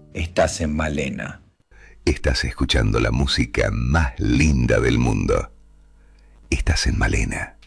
Estás en Malena. Estás escuchando la música más linda del mundo. Estás en Malena.